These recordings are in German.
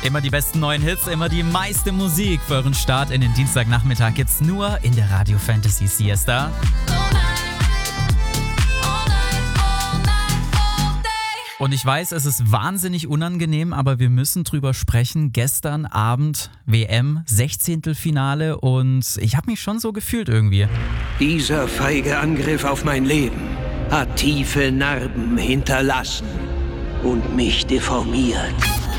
Immer die besten neuen Hits, immer die meiste Musik für euren Start in den Dienstagnachmittag gibt's nur in der Radio Fantasy Siesta. Und ich weiß, es ist wahnsinnig unangenehm, aber wir müssen drüber sprechen. Gestern Abend WM, 16. Finale und ich habe mich schon so gefühlt irgendwie. Dieser feige Angriff auf mein Leben hat tiefe Narben hinterlassen und mich deformiert.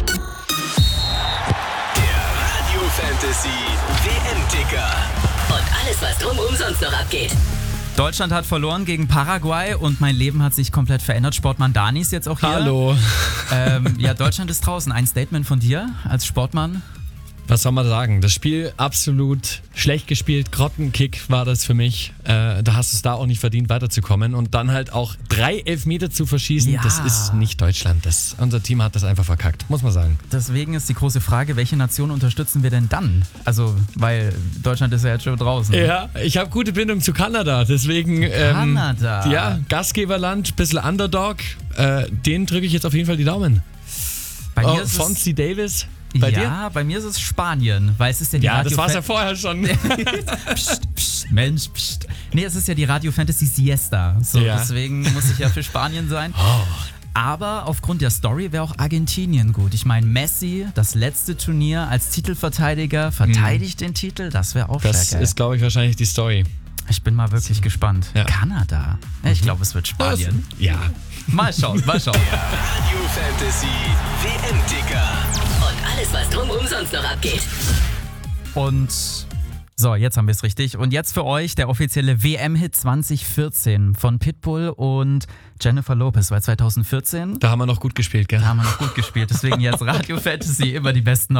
Radio Fantasy WM-Ticker. Und alles, was drumherum sonst noch abgeht. Deutschland hat verloren gegen Paraguay und mein Leben hat sich komplett verändert. Sportmann Dani ist jetzt auch hier. Hallo. Ja, Deutschland ist draußen. Ein Statement von dir als Sportmann? Was soll man sagen? Das Spiel absolut schlecht gespielt. Grottenkick war das für mich. Da hast du es da auch nicht verdient, weiterzukommen. Und dann halt auch 3 Elfmeter zu verschießen, Ja. Das ist nicht Deutschland. Unser Team hat das einfach verkackt, muss man sagen. Deswegen ist die große Frage, welche Nation unterstützen wir denn dann? Also, weil Deutschland ist ja jetzt schon draußen. Ja, ich habe gute Bindung zu Kanada. Deswegen, Kanada? Ja, Gastgeberland, bisschen Underdog. Den drücke ich jetzt auf jeden Fall die Daumen. Bei mir ist Fonzie Davis. Bei dir? Bei mir ist es Spanien, weil es ist ja die Ja, Radio das war es ja vorher schon. Mensch, pst. Nee, es ist ja die Radio Fantasy Siesta. So, Ja. Deswegen muss ich ja für Spanien sein. Aber aufgrund der Story wäre auch Argentinien gut. Ich meine, Messi, das letzte Turnier als Titelverteidiger, verteidigt den Titel. Das wäre auch Das stark. ist, glaube ich, wahrscheinlich die Story. Ich bin mal wirklich gespannt. Ja. Kanada? Ich glaube, es wird Spanien. Ja. Mal schauen, mal schauen. Radio Fantasy WM-Ticker. Und alles, was drumherum sonst noch abgeht. Und so, jetzt haben wir es richtig. Und jetzt für euch der offizielle WM-Hit 2014 von Pitbull und Jennifer Lopez, weil 2014 Da haben wir noch gut gespielt, gell? haben wir noch gut gespielt. Deswegen jetzt Radio Fantasy, immer die besten